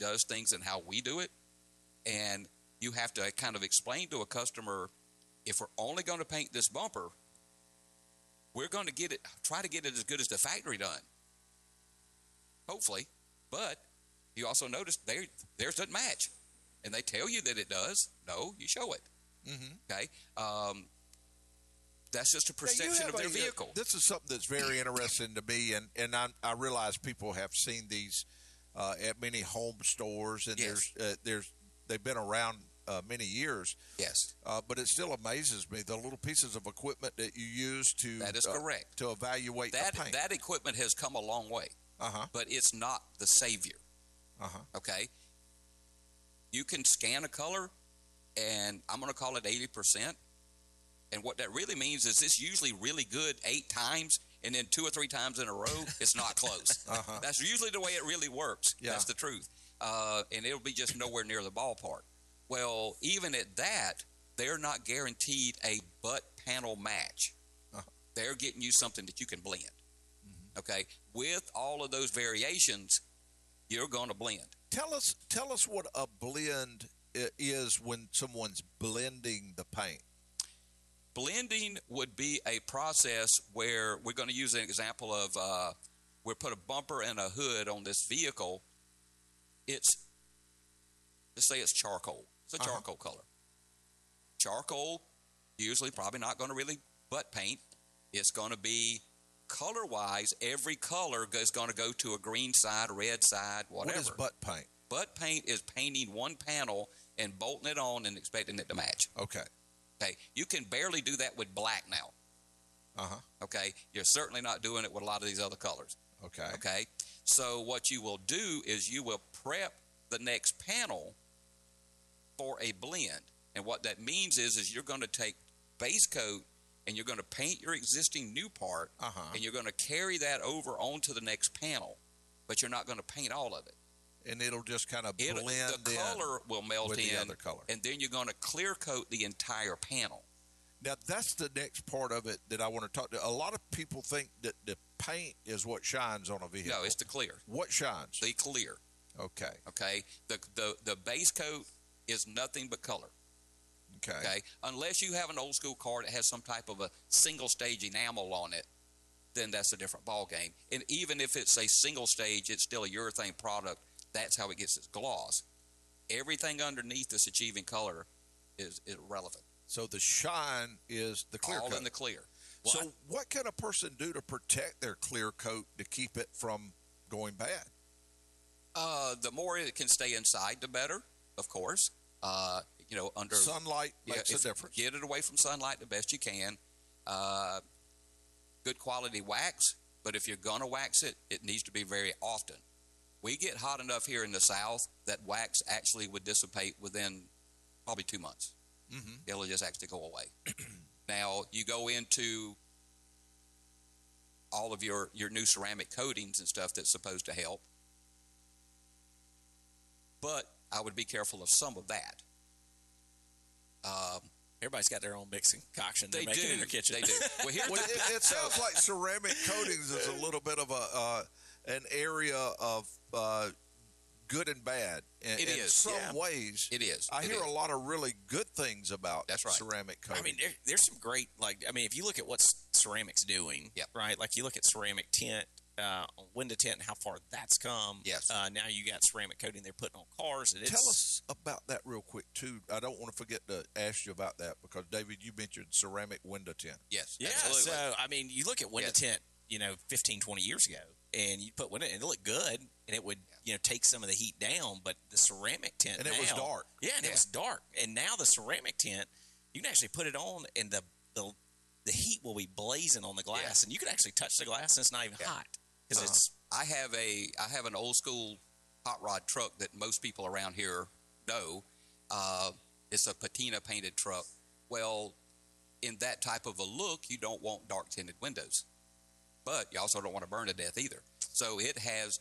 does things and how we do it. And you have to kind of explain to a customer, if we're only going to paint this bumper, we're going to try to get it as good as the factory done. Hopefully. But you also notice theirs doesn't match. And they tell you that it does. No, you show it. Mm-hmm. Okay? That's just a perception of their vehicle. This is something that's very interesting to me, and I realize people have seen these at many home stores, and yes. They've been around many years. Yes. But it still amazes me, the little pieces of equipment that you use to that is correct. To evaluate the paint. That equipment has come a long way, but it's not the savior. Okay? You can scan a color, and I'm going to call it 80%. And what that really means is it's usually really good 8 times, and then 2 or 3 times in a row, it's not close. That's usually the way it really works. Yeah. That's the truth. And it'll be just nowhere near the ballpark. Well, even at that, they're not guaranteed a butt panel match. They're getting you something that you can blend. Mm-hmm. Okay? With all of those variations, you're going to blend. Tell us what a blend is when someone's blending the paint. Blending would be a process where we're going to use an example of we put a bumper and a hood on this vehicle. Let's say it's charcoal. It's a charcoal color. Charcoal, usually probably not going to really butt paint. It's going to be color-wise, every color is going to go to a green side, red side, whatever. What is butt paint? Butt paint is painting one panel and bolting it on and expecting it to match. Okay. Okay. You can barely do that with black now. Okay. You're certainly not doing it with a lot of these other colors. Okay. Okay. So what you will do is you will prep the next panel for a blend. And what that means is you're going to take base coat and you're going to paint your existing new part, and you're going to carry that over onto the next panel, but you're not going to paint all of it. And it'll just kind of blend the color will melt with in, the other color. And then you're going to clear coat the entire panel. Now, that's the next part of it that I want to talk to. A lot of people think that the paint is what shines on a vehicle. No, it's the clear. What shines? The clear. Okay. Okay. The base coat is nothing but color. Okay. Unless you have an old school car that has some type of a single stage enamel on it, then that's a different ball game. And even if it's a single stage, it's still a urethane product. That's how it gets its gloss. Everything underneath this achieving color is irrelevant. So the shine is the clear coat. All in the clear. So what can a person do to protect their clear coat to keep it from going bad? The more it can stay inside, the better, of course. Under sunlight makes a difference. Get it away from sunlight the best you can. Good quality wax, but if you're going to wax it, it needs to be very often. We get hot enough here in the South that wax actually would dissipate within probably 2 months. Mm-hmm. It'll just actually go away. Now, you go into all of your new ceramic coatings and stuff that's supposed to help, but I would be careful of some of that. Everybody's got their own mixing concoction they make in their kitchen. They do. Well, it sounds like ceramic coatings is a little bit of an area of good and bad. It is. In some ways. It is. I hear a lot of really good things about ceramic coating. I mean, there's some great, if you look at what ceramic's doing, right? Like you look at ceramic tint, window tint, and how far that's come. Yes. Now you got ceramic coating they're putting on cars. And Tell us about that real quick, too. I don't want to forget to ask you about that because, David, you mentioned ceramic window tint. Yes, yeah, absolutely. So, you look at window tint, 15, 20 years ago, and you put window, and it looked good, and it would, take some of the heat down, but the ceramic tint and it was dark. Yeah, and it was dark. And now the ceramic tint, you can actually put it on, and the heat will be blazing on the glass, and you can actually touch the glass, and it's not even hot. I have an old school hot rod truck that most people around here know. It's a patina painted truck. Well, in that type of a look, you don't want dark tinted windows, but you also don't want to burn to death either. So it has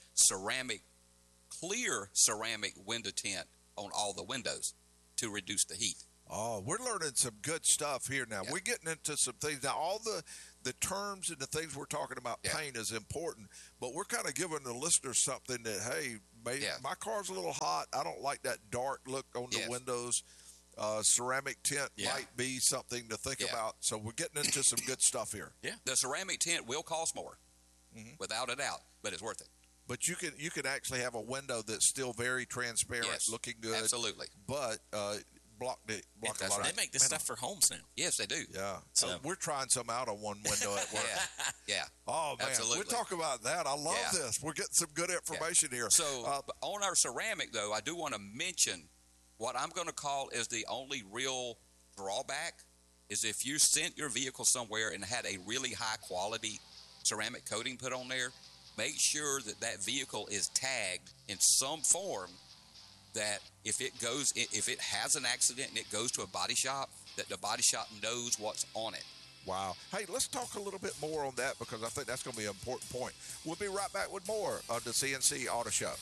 clear ceramic window tint on all the windows to reduce the heat. Oh, we're learning some good stuff here now. Yeah. We're getting into some things. Now, all the terms and the things we're talking about paint is important, but we're kind of giving the listeners something that, hey, My car's a little hot. I don't like that dark look on the windows. Ceramic tint might be something to think about. So we're getting into some good stuff here. Yeah, the ceramic tint will cost more, without a doubt, but it's worth it. But you can actually have a window that's still very transparent, looking good. Absolutely. But block a lot. They make this stuff for homes now. Yes, they do. Yeah. So we're trying some out on one window at work. Yeah. Oh man, absolutely. We're talking about that. I love this. We're getting some good information here. So on our ceramic, though, I do want to mention what I'm going to call is the only real drawback is if you sent your vehicle somewhere and had a really high quality ceramic coating put on there, make sure that that vehicle is tagged in some form that if it has an accident and it goes to a body shop, that the body shop knows what's on it. Wow. Hey, let's talk a little bit more on that because I think that's going to be an important point. We'll be right back with more of the CNC Auto Show.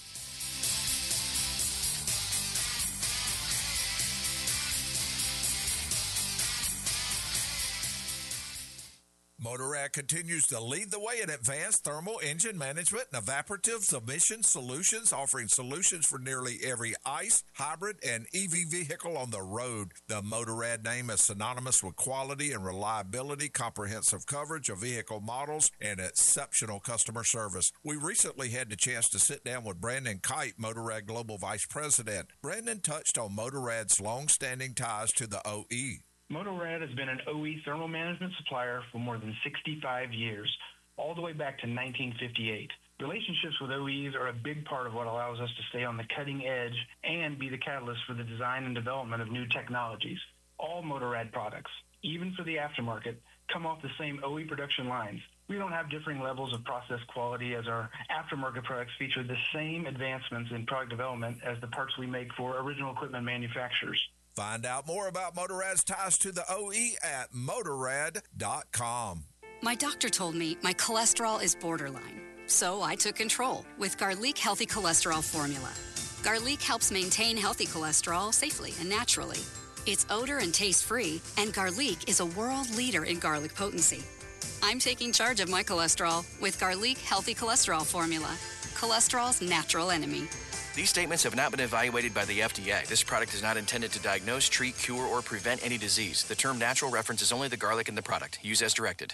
Motorrad continues to lead the way in advanced thermal engine management and evaporative emission solutions, offering solutions for nearly every ICE, hybrid, and EV vehicle on the road. The Motorrad name is synonymous with quality and reliability, comprehensive coverage of vehicle models, and exceptional customer service. We recently had the chance to sit down with Brandon Kite, Motorrad Global Vice President. Brandon touched on Motorrad's long-standing ties to the OE. Motorrad has been an OE thermal management supplier for more than 65 years, all the way back to 1958. Relationships with OEs are a big part of what allows us to stay on the cutting edge and be the catalyst for the design and development of new technologies. All Motorrad products, even for the aftermarket, come off the same OE production lines. We don't have differing levels of process quality as our aftermarket products feature the same advancements in product development as the parts we make for original equipment manufacturers. Find out more about Motorrad's ties to the OE at motorrad.com. My doctor told me my cholesterol is borderline, so I took control with Garlic Healthy Cholesterol Formula. Garlic helps maintain healthy cholesterol safely and naturally. It's odor and taste-free, and Garlic is a world leader in garlic potency. I'm taking charge of my cholesterol with Garlic Healthy Cholesterol Formula, cholesterol's natural enemy. These statements have not been evaluated by the FDA. This product is not intended to diagnose, treat, cure, or prevent any disease. The term natural references only the garlic in the product. Use as directed.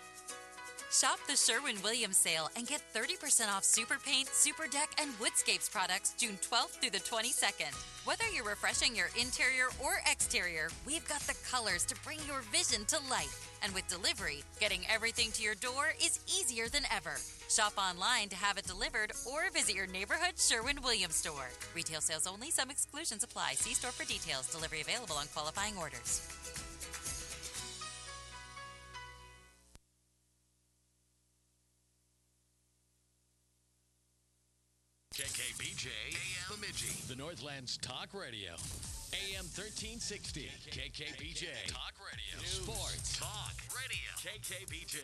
Shop the Sherwin-Williams sale and get 30% off Super Paint, Super Deck, and Woodscapes products June 12th through the 22nd. Whether you're refreshing your interior or exterior, we've got the colors to bring your vision to life. And with delivery, getting everything to your door is easier than ever. Shop online to have it delivered or visit your neighborhood Sherwin-Williams store. Retail sales only. Some exclusions apply. See store for details. Delivery available on qualifying orders. KKPJ, AM Bemidji, the Northland's Talk Radio. AM 1360, KKPJ. Talk Radio. Sports. Talk Radio. KKPJ.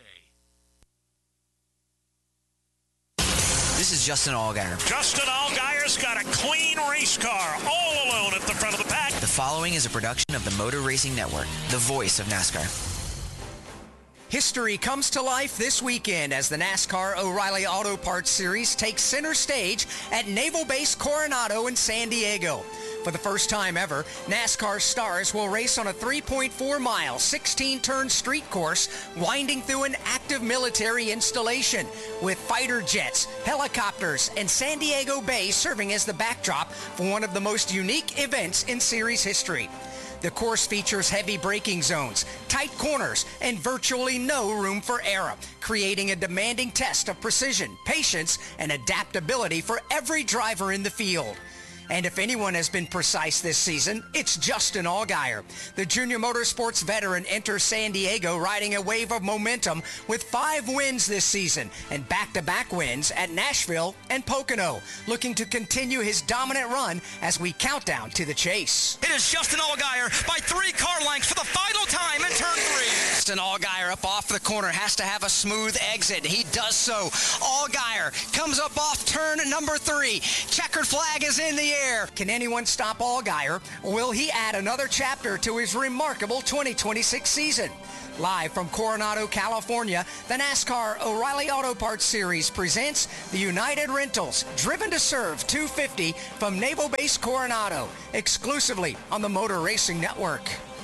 This is Justin Allgaier. Justin Allgaier's got a clean race car all alone at the front of the pack. The following is a production of the Motor Racing Network, the voice of NASCAR. History comes to life this weekend as the NASCAR O'Reilly Auto Parts Series takes center stage at Naval Base Coronado in San Diego. For the first time ever, NASCAR stars will race on a 3.4-mile, 16-turn street course winding through an active military installation with fighter jets, helicopters, and San Diego Bay serving as the backdrop for one of the most unique events in series history. The course features heavy braking zones, tight corners, and virtually no room for error, creating a demanding test of precision, patience, and adaptability for every driver in the field. And if anyone has been precise this season, it's Justin Allgaier. The junior motorsports veteran enters San Diego riding a wave of momentum with 5 wins this season and back-to-back wins at Nashville and Pocono, looking to continue his dominant run as we count down to the chase. It is Justin Allgaier by 3 car lengths for the final time in turn 3. Justin Allgaier up off the corner has to have a smooth exit. He does so. Allgaier comes up off turn number 3. Checkered flag is in the air. Can anyone stop Allgaier? Or will he add another chapter to his remarkable 2026 season? Live from Coronado, California, the NASCAR O'Reilly Auto Parts Series presents the United Rentals Driven to Serve 250 from Naval Base Coronado, exclusively on the Motor Racing Network.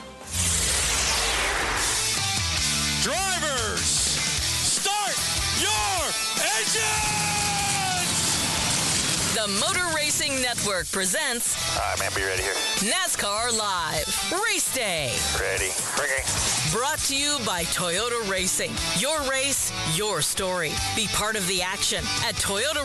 Drivers, start your engines! The Motor Racing Network presents... All right, man, be ready here. NASCAR Live, Race Day. Ready. Rigging. Brought to you by Toyota Racing. Your race, your story. Be part of the action at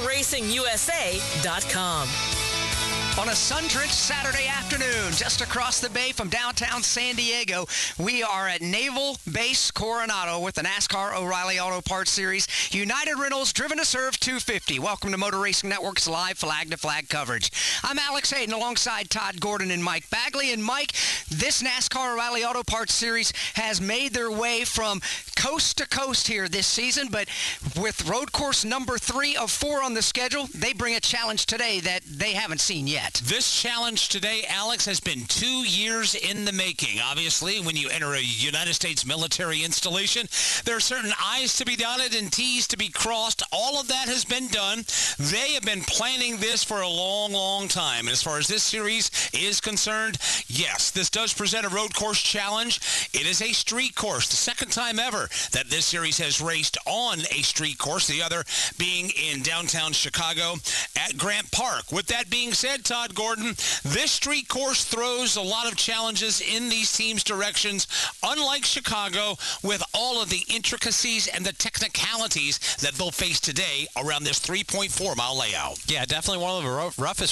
ToyotaRacingUSA.com. On a sun-drenched Saturday afternoon, just across the bay from downtown San Diego, we are at Naval Base Coronado with the NASCAR O'Reilly Auto Parts Series United Rentals Driven to Serve 250. Welcome to Motor Racing Network's live flag-to-flag coverage. I'm Alex Hayden alongside Todd Gordon and Mike Bagley. And Mike, this NASCAR O'Reilly Auto Parts Series has made their way from coast to coast here this season, but with road course number 3 of 4 on the schedule, they bring a challenge today that they haven't seen yet. This challenge today, Alex, has been 2 years in the making. Obviously, when you enter a United States military installation, there are certain I's to be dotted and T's to be crossed. All of that has been done. They have been planning this for a long, long time. And as far as this series is concerned, yes, this does present a road course challenge. It is a street course. The second time ever that this series has raced on a street course, the other being in downtown Chicago at Grant Park. With that being said, Todd Gordon, this street course throws a lot of challenges in these teams' directions, unlike Chicago, with all of the intricacies and the technicalities that they'll face today around this 3.4-mile layout. Yeah, definitely one of the roughest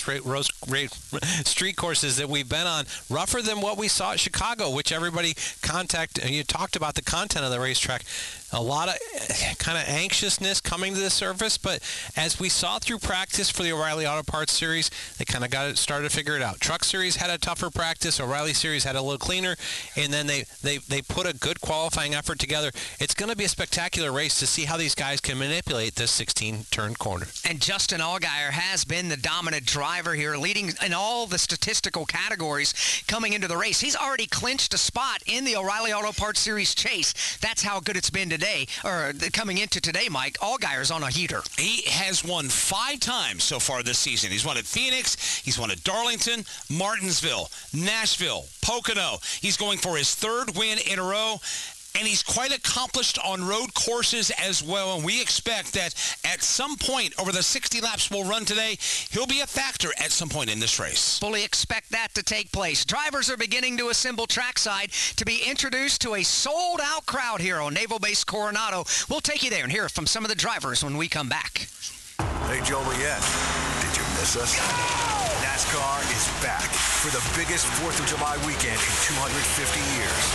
street courses that we've been on, rougher than what we saw at Chicago, which everybody you talked about the content of the racetrack. A lot of kind of anxiousness coming to the surface, but as we saw through practice for the O'Reilly Auto Parts Series, they kind of started to figure it out. Truck Series had a tougher practice, O'Reilly Series had a little cleaner, and then they put a good qualifying effort together. It's going to be a spectacular race to see how these guys can manipulate this 16-turn corner. And Justin Allgaier has been the dominant driver here, leading in all the statistical categories coming into the race. He's already clinched a spot in the O'Reilly Auto Parts Series chase. That's how good it's been today, or coming into today, Mike. Allgaier's on a heater. He has won 5 times so far this season. He's won at Phoenix, he's won at Darlington, Martinsville, Nashville, Pocono. He's going for his 3rd win in a row. And he's quite accomplished on road courses as well. And we expect that at some point over the 60 laps we'll run today, he'll be a factor at some point in this race. Fully expect that to take place. Drivers are beginning to assemble trackside to be introduced to a sold-out crowd here on Naval Base Coronado. We'll take you there and hear from some of the drivers when we come back. Hey, Joliet, did you miss us? NASCAR is back for the biggest 4th of July weekend in 250 years.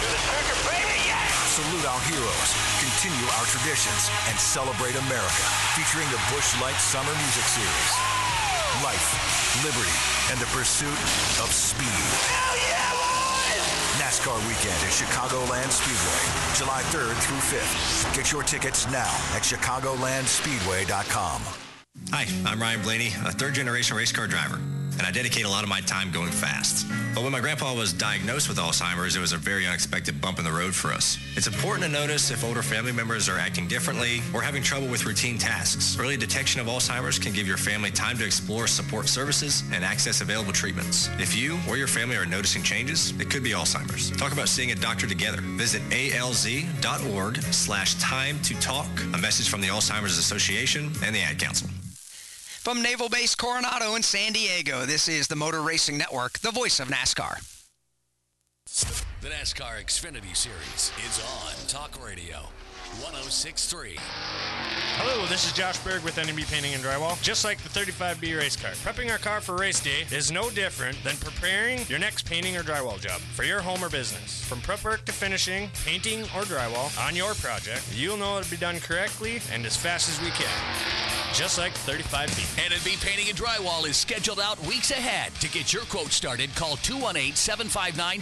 Salute our heroes, continue our traditions, and celebrate America, featuring the Busch Light Summer Music Series. Life, liberty, and the pursuit of speed. Hell yeah, boys! NASCAR weekend at Chicagoland Speedway, July 3rd through 5th. Get your tickets now at chicagolandspeedway.com. Hi, I'm Ryan Blaney, a 3rd-generation race car driver, and I dedicate a lot of my time going fast. But when my grandpa was diagnosed with Alzheimer's, it was a very unexpected bump in the road for us. It's important to notice if older family members are acting differently or having trouble with routine tasks. Early detection of Alzheimer's can give your family time to explore support services and access available treatments. If you or your family are noticing changes, it could be Alzheimer's. Talk about seeing a doctor together. Visit alz.org/time-to-talk. A message from the Alzheimer's Association and the Ad Council. From Naval Base Coronado in San Diego, this is the Motor Racing Network, the voice of NASCAR. The NASCAR Xfinity Series is on Talk Radio 106.3. Hello, this is Josh Berg with NMB Painting and Drywall. Just like the 35B race car, prepping our car for race day is no different than preparing your next painting or drywall job for your home or business. From prep work to finishing, painting or drywall on your project, you'll know it'll be done correctly and as fast as we can. Just like 35B. NMB Painting and Drywall is scheduled out weeks ahead. To get your quote started, call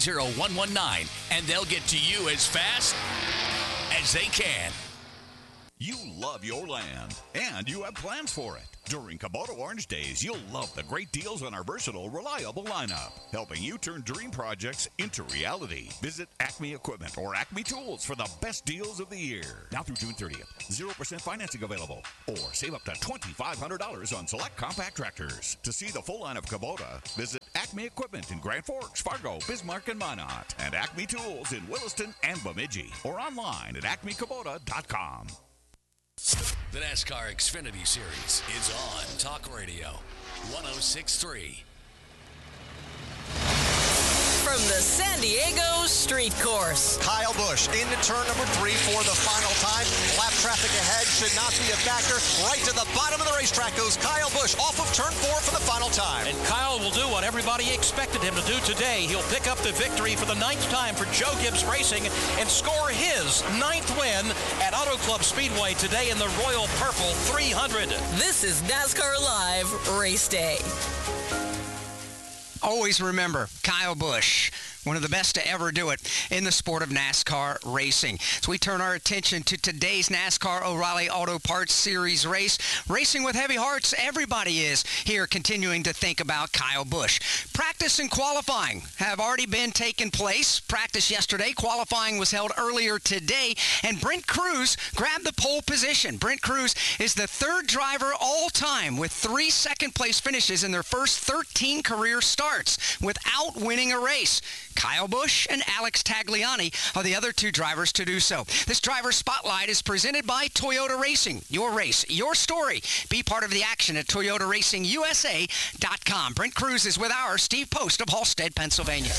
218-759-0119, and they'll get to you as fast as they can. You love your land, and you have plans for it. During Kubota Orange Days, you'll love the great deals on our versatile, reliable lineup, helping you turn dream projects into reality. Visit Acme Equipment or Acme Tools for the best deals of the year. Now through June 30th, 0% financing available, or save up to $2,500 on select compact tractors. To see the full line of Kubota, visit Acme Equipment in Grand Forks, Fargo, Bismarck, and Minot, and Acme Tools in Williston and Bemidji, or online at acmekubota.com. The NASCAR Xfinity Series is on Talk Radio 106.3. From the San Diego Street Course. Kyle Busch into turn number 3 for the final time. Lap traffic ahead should not be a factor. Right to the bottom of the racetrack goes Kyle Busch off of turn 4 for the final time. And Kyle will do what everybody expected him to do today. He'll pick up the victory for the 9th time for Joe Gibbs Racing and score his 9th win at Auto Club Speedway today in the Royal Purple 300. This is NASCAR Live Race Day. Always remember, Kyle Busch, one of the best to ever do it in the sport of NASCAR racing. So we turn our attention to today's NASCAR O'Reilly Auto Parts Series race. Racing with heavy hearts, everybody is here continuing to think about Kyle Busch. Practice and qualifying have already been taking place. Practice yesterday, qualifying was held earlier today, and Brent Cruz grabbed the pole position. Brent Cruz is the 3rd driver all time with 3 second-place finishes in their first 13 career starts without winning a race. Kyle Busch and Alex Tagliani are the other 2 drivers to do so. This driver spotlight is presented by Toyota Racing. Your race, your story. Be part of the action at ToyotaRacingUSA.com. Brent Cruz is with our Steve Post of Halstead, Pennsylvania.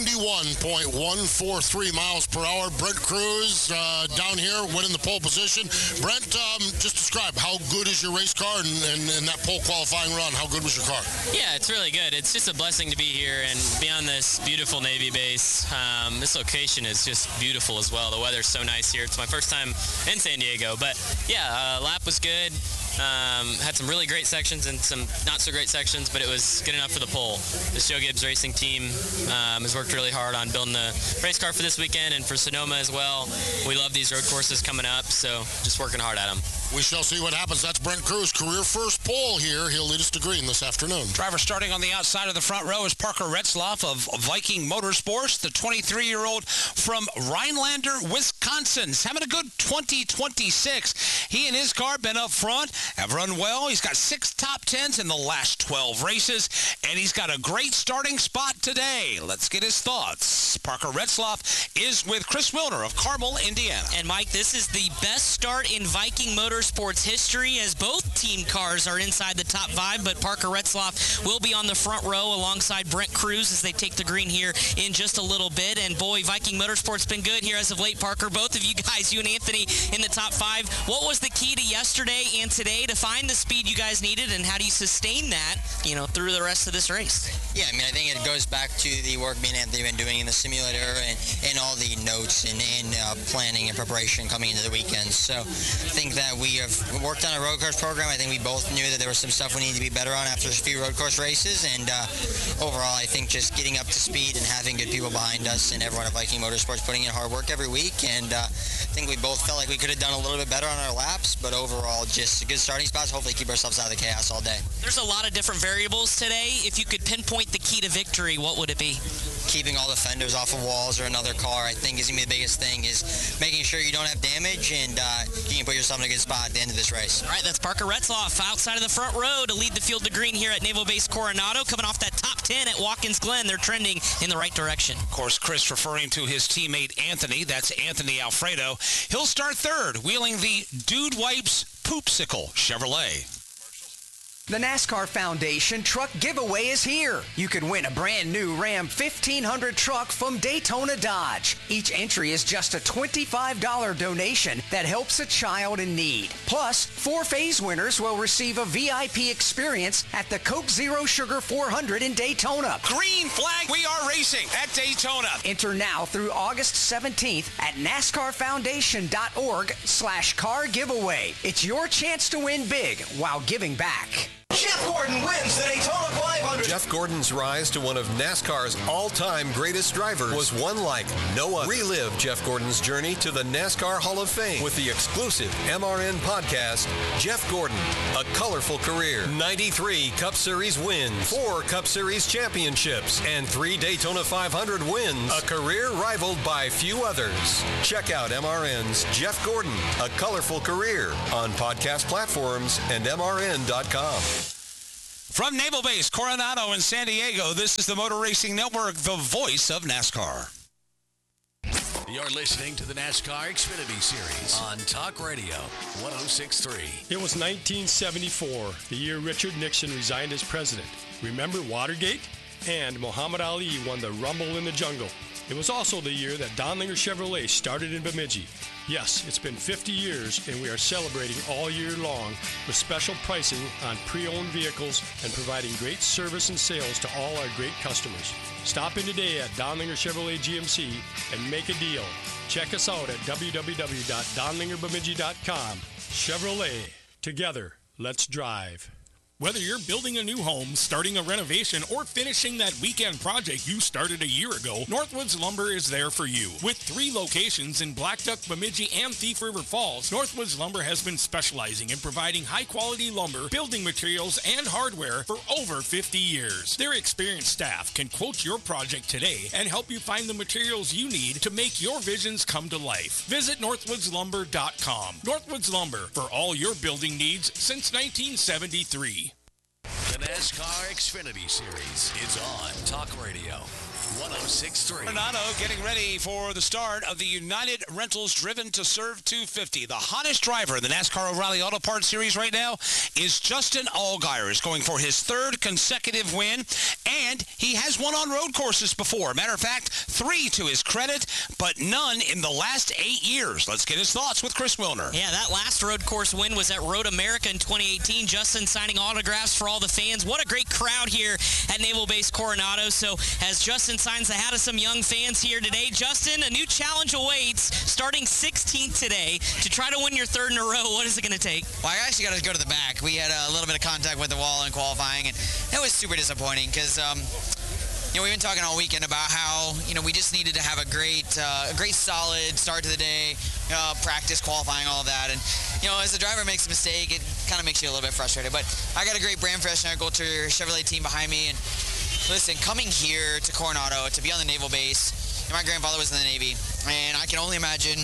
91.143 miles per hour. Brent Cruz down here winning the pole position. Brent, just describe how good is your race car and that pole qualifying run? How good was your car? Yeah, it's really good. It's just a blessing to be here and be on this beautiful Navy base. This location is just beautiful as well. The weather's so nice here. It's my first time in San Diego, but yeah, lap was good. Had some really great sections and some not so great sections, but it was good enough for the pole. This Joe Gibbs Racing team has worked really hard on building the race car for this weekend and for Sonoma as well. We love these road courses coming up, so just working hard at them. We shall see what happens. That's Brent Cruz, career first pole here. He'll lead us to green this afternoon. Driver starting on the outside of the front row is Parker Retzlaff of Viking Motorsports, the 23-year-old from Rhinelander, Wisconsin. He's having a good 2026. He and his car been up front, have run well. He's got 6 top 10s in the last 12 races, and he's got a great starting spot today. Let's get his thoughts. Parker Retzlaff is with Chris Wilner of Carmel, Indiana. And Mike, this is the best start in Viking Motorsports history as both team cars are inside the top 5, but Parker Retzlaff will be on the front row alongside Brent Cruz as they take the green here in just a little bit. And boy, Viking Motorsports been good here as of late, Parker. Both of you guys, you and Anthony, in the top 5. What was the key to yesterday and today to find the speed you guys needed, and how do you sustain that, through the rest of this race? Yeah, I think it goes back to the work me and Anthony have been doing in the simulator and all the notes and planning and preparation coming into the weekend. So I think that we have worked on a road course program. I think we both knew that there was some stuff we needed to be better on after a few road course races, and overall I think just getting up to speed and having good people behind us and everyone at Viking Motorsports putting in hard work every week, and I think we both felt like we could have done a little bit better on our laps, but overall just good starting spots. Hopefully keep ourselves out of the chaos all day. There's a lot of different variables today. If you could pinpoint the key to victory, what would it be? Keeping all the fenders off of walls or another car, I think, is going to be the biggest thing, is making sure you don't have damage and you can put yourself in a good spot at the end of this race. All right, that's Parker Retzlaff outside of the front row to lead the field to green here at Naval Base Coronado. Coming off that top 10 at Watkins Glen, they're trending in the right direction. Of course, Chris referring to his teammate Anthony. That's Anthony Alfredo. He'll start third, wheeling the Dude Wipes Poopsicle Chevrolet. The NASCAR Foundation Truck Giveaway is here. You could win a brand new Ram 1500 truck from Daytona Dodge. Each entry is just a $25 donation that helps a child in need. Plus, 4 phase winners will receive a VIP experience at the Coke Zero Sugar 400 in Daytona. Green flag, we are racing at Daytona. Enter now through August 17th at NASCARFoundation.org/car giveaway. It's your chance to win big while giving back. Jeff Gordon wins the Daytona 500. Jeff Gordon's rise to one of NASCAR's all-time greatest drivers was one like no other. Relive Jeff Gordon's journey to the NASCAR Hall of Fame with the exclusive MRN podcast, Jeff Gordon, A Colorful Career. 93 Cup Series wins, 4 Cup Series championships, and 3 Daytona 500 wins. A career rivaled by few others. Check out MRN's Jeff Gordon, A Colorful Career on podcast platforms and MRN.com. From Naval Base, Coronado, and San Diego, this is the Motor Racing Network, the voice of NASCAR. You're listening to the NASCAR Xfinity Series on Talk Radio 106.3. It was 1974, the year Richard Nixon resigned as president. Remember Watergate? And Muhammad Ali won the Rumble in the Jungle. It was also the year that Donlinger Chevrolet started in Bemidji. Yes, it's been 50 years, and we are celebrating all year long with special pricing on pre-owned vehicles and providing great service and sales to all our great customers. Stop in today at Donlinger Chevrolet GMC and make a deal. Check us out at www.donlingerbemidji.com. Chevrolet. Together, let's drive. Whether you're building a new home, starting a renovation, or finishing that weekend project you started a year ago, Northwoods Lumber is there for you. With 3 locations in Blackduck, Bemidji, and Thief River Falls, Northwoods Lumber has been specializing in providing high-quality lumber, building materials, and hardware for over 50 years. Their experienced staff can quote your project today and help you find the materials you need to make your visions come to life. Visit northwoodslumber.com. Northwoods Lumber, for all your building needs since 1973. The NASCAR Xfinity Series is on Talk Radio 106.3. Coronado getting ready for the start of the United Rentals Driven to Serve 250. The hottest driver in the NASCAR O'Reilly Auto Parts Series right now is Justin Allgaier, is going for his 3rd consecutive win, and he has won on road courses before. Matter of fact, 3 to his credit, but none in the last 8 years. Let's get his thoughts with Chris Wilner. Yeah, that last road course win was at Road America in 2018. Justin signing autographs for all the fans. What a great crowd here at Naval Base Coronado. So as Justin signs the hat of some young fans here today, Justin, a new challenge awaits, starting 16th today to try to win your 3rd in a row. What is it going to take? Well, I actually got to go to the back. We had a little bit of contact with the wall in qualifying, and it was super disappointing because we've been talking all weekend about how, we just needed to have a great solid start to the day, practice, qualifying, all of that. And, as the driver makes a mistake, it kind of makes you a little bit frustrated. But I got a great brand freshener, Goldter Chevrolet team behind me. And listen, coming here to Coronado to be on the naval base, my grandfather was in the Navy, and I can only imagine,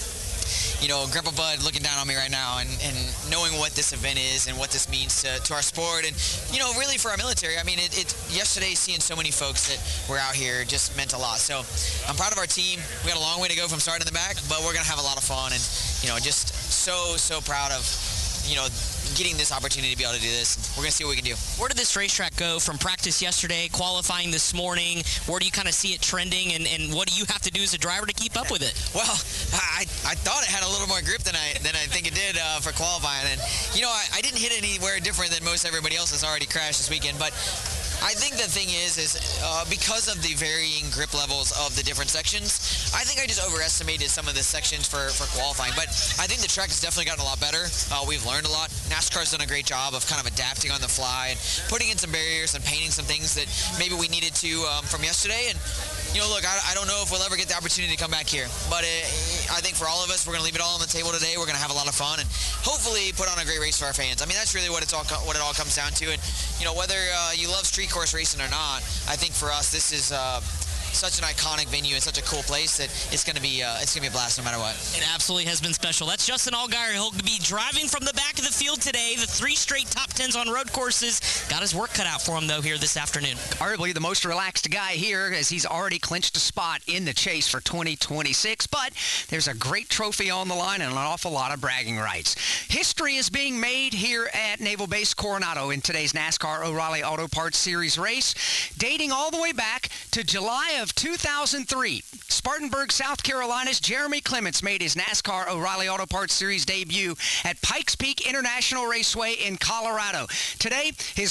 Grandpa Bud looking down on me right now and knowing what this event is and what this means to our sport and, really for our military. I mean, yesterday seeing so many folks that were out here just meant a lot. So I'm proud of our team. We got a long way to go from starting in the back, but we're going to have a lot of fun and, just so proud of, getting this opportunity to be able to do this. We're going to see what we can do. Where did this racetrack go from practice yesterday, qualifying this morning? Where do you kind of see it trending, and what do you have to do as a driver to keep up with it? Well, I thought it had a little more grip than I think it did for qualifying. And, I didn't hit anywhere different than most everybody else has already crashed this weekend, but I think the thing is because of the varying grip levels of the different sections, I think I just overestimated some of the sections for qualifying. But I think the track has definitely gotten a lot better. We've learned a lot. NASCAR's done a great job of kind of adapting on the fly and putting in some barriers and painting some things that maybe we needed to from yesterday. And, look, I don't know if we'll ever get the opportunity to come back here. But I think for all of us, we're going to leave it all on the table today. We're going to have a lot of fun and hopefully put on a great race for our fans. I mean, that's really what it all comes down to. And, whether you love street course racing or not, I think for us this is such an iconic venue and such a cool place that it's going to be a blast no matter what. It absolutely has been special. That's Justin Allgaier. He'll be driving from the back of the field today. The 3 straight top 10s on road courses. Got his work cut out for him, though, here this afternoon. Arguably the most relaxed guy here, as he's already clinched a spot in the chase for 2026. But there's a great trophy on the line and an awful lot of bragging rights. History is being made here at Naval Base Coronado in today's NASCAR O'Reilly Auto Parts Series race, dating all the way back to to July of 2003. Spartanburg, South Carolina's Jeremy Clements made his NASCAR O'Reilly Auto Parts Series debut at Pikes Peak International Raceway in Colorado. Today, his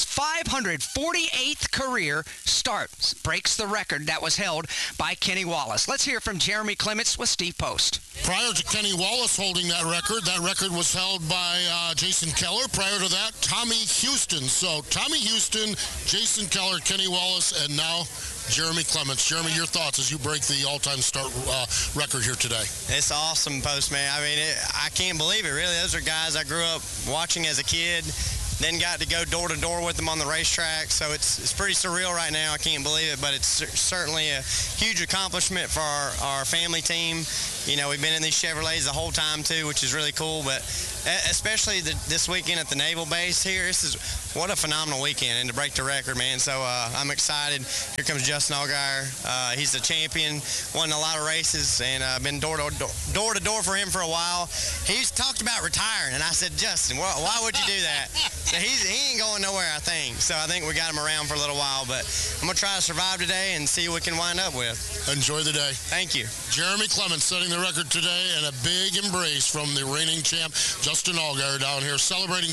548th career start breaks the record that was held by Kenny Wallace. Let's hear from Jeremy Clements with Steve Post. Prior to Kenny Wallace holding that record was held by Jason Keller. Prior to that, Tommy Houston. So Tommy Houston, Jason Keller, Kenny Wallace, and now Jeremy Clements. Jeremy, your thoughts as you break the all-time start record here today? It's awesome, Postman. I mean, I can't believe it, really. Those are guys I grew up watching as a kid, then got to go door to door with them on the racetrack. So it's pretty surreal right now. I can't believe it, but it's certainly a huge accomplishment for our family team. You know, we've been in these Chevrolets the whole time, too, which is really cool. But especially this weekend at the Naval Base here, what a phenomenal weekend, and to break the record, man. So I'm excited. Here comes Justin Allgaier. He's the champion, won a lot of races, and been door to door for him for a while. He's talked about retiring, and I said, Justin, why would you do that? So he ain't going nowhere, I think. So I think we got him around for a little while, but I'm going to try to survive today and see what we can wind up with. Enjoy the day. Thank you. Jeremy Clements setting the record today, and a big embrace from the reigning champ, Justin Allgaier, down here celebrating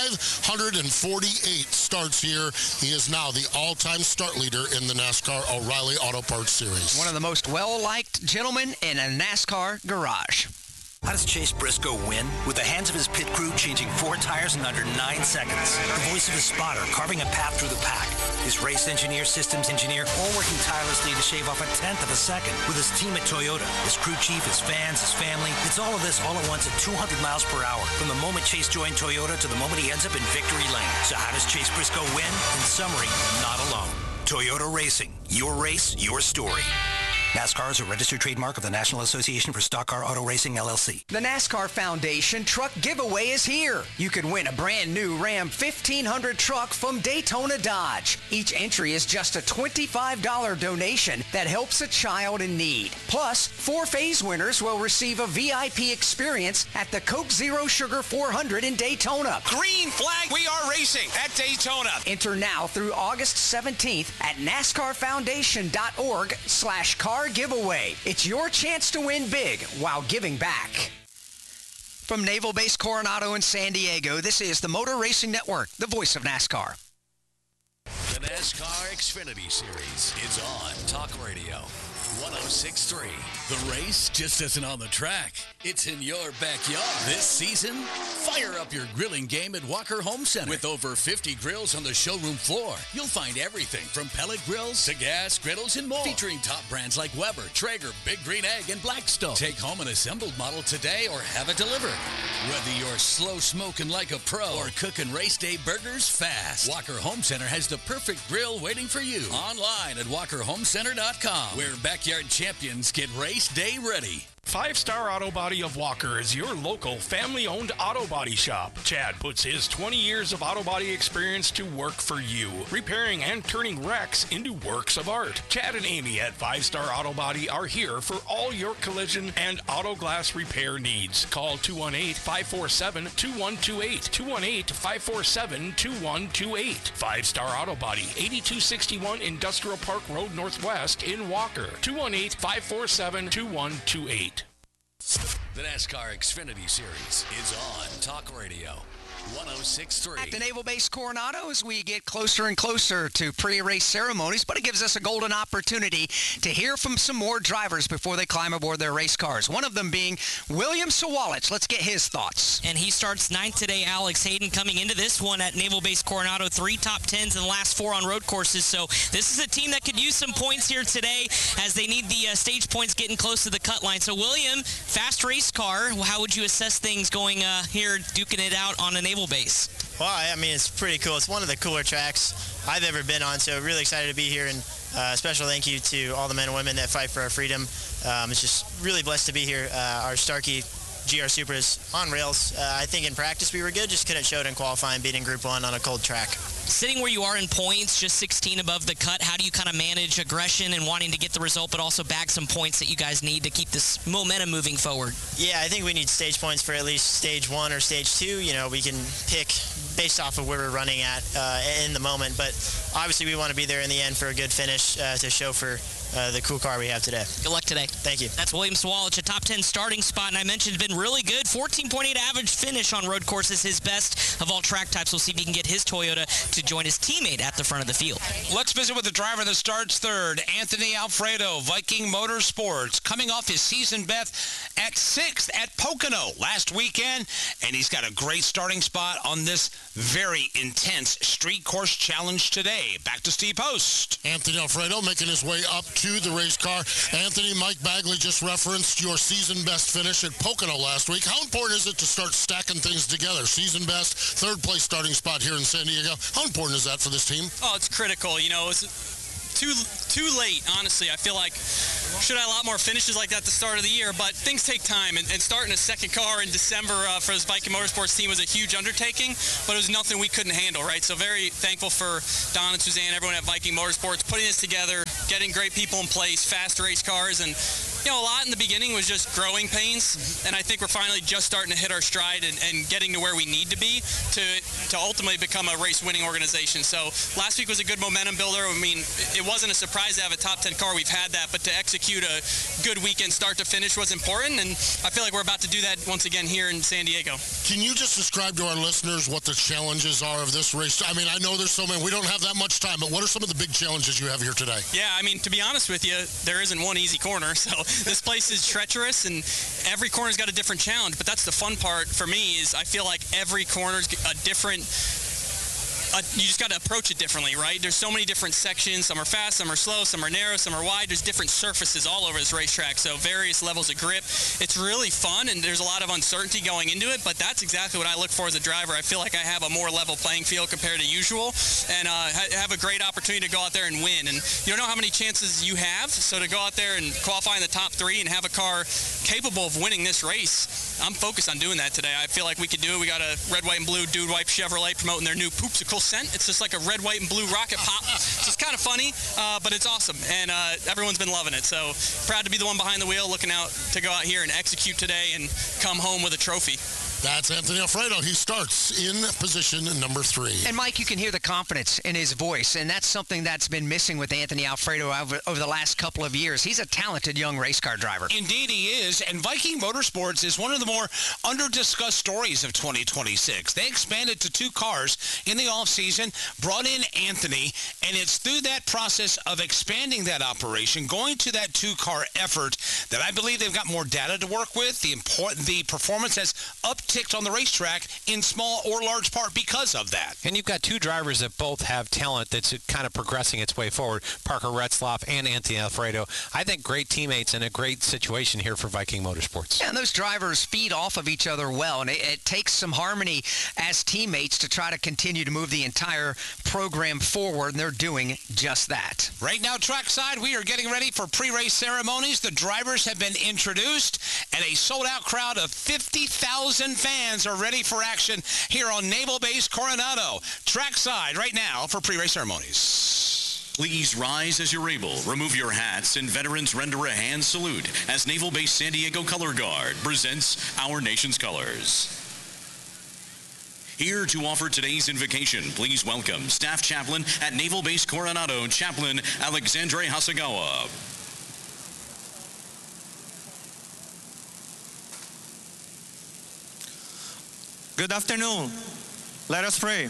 548 starts here. He is now the all-time start leader in the NASCAR O'Reilly Auto Parts Series. One of the most well-liked gentlemen in a NASCAR garage. How does Chase Briscoe win? With the hands of his pit crew changing 4 tires in under 9 seconds. The voice of his spotter carving a path through the pack. His race engineer, systems engineer, all working tirelessly to shave off 1/10 of a second. With his team at Toyota, his crew chief, his fans, his family. It's all of this all at once at 200 miles per hour. From the moment Chase joined Toyota to the moment he ends up in victory lane. So how does Chase Briscoe win? In summary, not alone. Toyota Racing. Your race, your story. NASCAR is a registered trademark of the National Association for Stock Car Auto Racing, LLC. The NASCAR Foundation Truck Giveaway is here. You can win a brand new Ram 1500 truck from Daytona Dodge. Each entry is just a $25 donation that helps a child in need. Plus, 4 phase winners will receive a VIP experience at the Coke Zero Sugar 400 in Daytona. Green flag, we are racing at Daytona. Enter now through August 17th at NASCARFoundation.org/car giveaway. It's your chance to win big while giving back. From Naval Base Coronado in San Diego, this is the Motor Racing Network, the voice of NASCAR. The NASCAR Xfinity Series is on Talk Radio 106.3. The race just isn't on the track. It's in your backyard. This season, fire up your grilling game at Walker Home Center. With over 50 grills on the showroom floor, you'll find everything from pellet grills to gas griddles and more. Featuring top brands like Weber, Traeger, Big Green Egg, and Blackstone. Take home an assembled model today or have it delivered. Whether you're slow smoking like a pro or cooking race day burgers fast, Walker Home Center has the perfect grill waiting for you. Online at walkerhomecenter.com, where backyard champions get race day ready. 5 Star Auto Body of Walker is your local family-owned auto body shop. Chad puts his 20 years of auto body experience to work for you, repairing and turning wrecks into works of art. Chad and Amy at 5 Star Auto Body are here for all your collision and auto glass repair needs. Call 218-547-2128. 218-547-2128. 5 Star Auto Body, 8261 Industrial Park Road Northwest in Walker. 218-547-2128. The NASCAR Xfinity Series is on Talk Radio 106.3. At the Naval Base Coronado, as we get closer and closer to pre-race ceremonies, but it gives us a golden opportunity to hear from some more drivers before they climb aboard their race cars. One of them being William Sawalich. Let's get his thoughts. And he starts 9th today, Alex Hayden, coming into this one at Naval Base Coronado. 3 top 10s in the last 4 on road courses. So this is a team that could use some points here today as they need the stage points getting close to the cut line. So, William, fast race car. How would you assess things going here, duking it out on a Naval Base? Well, I mean, it's pretty cool. It's one of the cooler tracks I've ever been on, so really excited to be here, and special thank you to all the men and women that fight for our freedom. It's just really blessed to be here. Our Starkey GR Supra is on rails. I think in practice we were good, just couldn't show it in qualifying, beating Group 1 on a cold track. Sitting where you are in points, just 16 above the cut, how do you kind of manage aggression and wanting to get the result, but also bag some points that you guys need to keep this momentum moving forward? Yeah, I think we need stage points for at least stage 1 or stage 2. You know, we can pick based off of where we're running at in the moment. But obviously we want to be there in the end for a good finish to show for the cool car we have today. Good luck today. Thank you. That's William Sawalich, a top 10 starting spot, and I mentioned it's been really good. 14.8 average finish on road courses, his best of all track types. We'll see if he can get his Toyota to join his teammate at the front of the field. Let's visit with the driver that starts third, Anthony Alfredo, Viking Motorsports, coming off his season best at 6th at Pocono last weekend, and he's got a great starting spot on this very intense street course challenge today. Back to Steve Post. Anthony Alfredo making his way up to the race car. Anthony, Mike Bagley just referenced your season best finish at Pocono last week. How important is it to start stacking things together? Season best, third place starting spot here in San Diego. How important is that for this team? Oh, it's critical. You know, it's too late, honestly. I feel like should have a lot more finishes like that at the start of the year, but things take time, and starting a second car in December for this Viking Motorsports team was a huge undertaking, but it was nothing we couldn't handle, right? So very thankful for Don and Suzanne, everyone at Viking Motorsports, putting this together, getting great people in place, fast race cars, and you know, a lot in the beginning was just growing pains, and I think we're finally just starting to hit our stride and getting to where we need to be to ultimately become a race-winning organization. So last week was a good momentum builder. I mean, it wasn't a surprise to have a top 10 car. We've had that, but to execute a good weekend start to finish was important, and I feel like we're about to do that once again here in San Diego. Can you just describe to our listeners what the challenges are of this race? I mean, I know there's so many. We don't have that much time, but what are some of the big challenges you have here today? Yeah, I mean, to be honest with you, there isn't one easy corner, so this place is treacherous, and every corner's got a different challenge, but that's the fun part for me is I feel like every corner's a different you just got to approach it differently, right? There's so many different sections. Some are fast, some are slow, some are narrow, some are wide. There's different surfaces all over this racetrack, so various levels of grip. It's really fun, and there's a lot of uncertainty going into it, but that's exactly what I look for as a driver. I feel like I have a more level playing field compared to usual, and have a great opportunity to go out there and win. And you don't know how many chances you have, so to go out there and qualify in the top 3 and have a car capable of winning this race, I'm focused on doing that today. I feel like we could do it. We got a red, white, and blue Dude Wipe Chevrolet promoting their new Poopsicle scent. It's just like a red, white, and blue rocket pop. So it's kind of funny, but it's awesome, and everyone's been loving it. So proud to be the one behind the wheel, looking out to go out here and execute today and come home with a trophy. That's Anthony Alfredo. He starts in position number 3. And Mike, you can hear the confidence in his voice, and that's something that's been missing with Anthony Alfredo over the last couple of years. He's a talented young race car driver. Indeed he is, and Viking Motorsports is one of the more under-discussed stories of 2026. They expanded to 2 cars in the offseason, brought in Anthony, and it's through that process of expanding that operation, going to that 2-car effort, that I believe they've got more data to work with. The performance has upticked on the racetrack in small or large part because of that. And you've got 2 drivers that both have talent that's kind of progressing its way forward, Parker Retzlaff and Anthony Alfredo. I think great teammates and a great situation here for Viking Motorsports. Yeah, and those drivers feed off of each other well, and it takes some harmony as teammates to try to continue to move the entire program forward, and they're doing just that. Right now, trackside, we are getting ready for pre-race ceremonies. The drivers have been introduced, and a sold-out crowd of 50,000 fans are ready for action here on Naval Base Coronado. Trackside right now for pre-race ceremonies. Please rise as you're able. Remove your hats, and veterans render a hand salute as Naval Base San Diego Color Guard presents our nation's colors. Here to offer today's invocation, please welcome Staff Chaplain at Naval Base Coronado, Chaplain Alexandre Hasagawa. Good afternoon. Let us pray.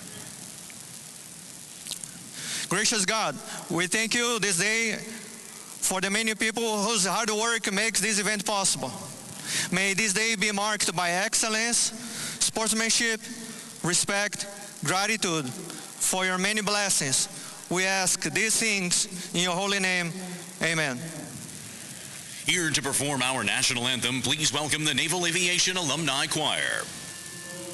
Gracious God, we thank you this day for the many people whose hard work makes this event possible. May this day be marked by excellence, sportsmanship, respect, gratitude for your many blessings. We ask these things in your holy name. Amen. Here to perform our national anthem, please welcome the Naval Aviation Alumni Choir.